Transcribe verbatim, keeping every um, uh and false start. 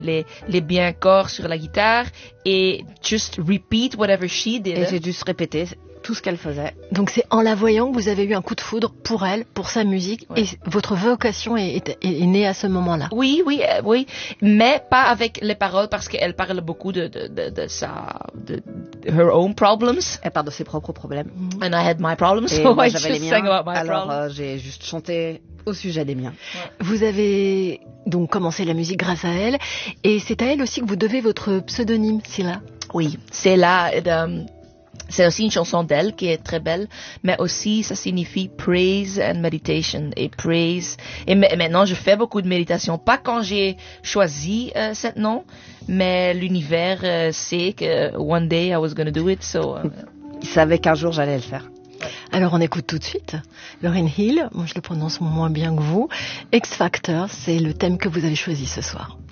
les, les bien corps sur la guitare et just repeat whatever she did. Et j'ai juste répété tout ce qu'elle faisait. Donc c'est en la voyant que vous avez eu un coup de foudre pour elle, pour sa musique, ouais. Et votre vocation est, est, est née à ce moment-là. Oui, oui, euh, oui, mais pas avec les paroles parce qu'elle parle beaucoup de, de, de, de sa, de her own problems. Elle parle de ses propres problèmes. And I had my problems, et so moi, I j'avais just les sang miens. about my Alors problems. euh, j'ai juste chanté au sujet des miens. Ouais. Vous avez donc commencé la musique grâce à elle, et c'est à elle aussi que vous devez votre pseudonyme, Cilla. Oui, c'est là. Et, um, c'est aussi une chanson d'elle qui est très belle, mais aussi ça signifie praise and meditation et praise. Et m- maintenant je fais beaucoup de méditation, pas quand j'ai choisi euh, ce nom, mais l'univers euh, sait que one day I was gonna do it, so. Uh, Il savait qu'un jour j'allais le faire. Alors on écoute tout de suite Lauryn Hill, moi je le prononce moins bien que vous. X Factor, c'est le thème que vous avez choisi ce soir.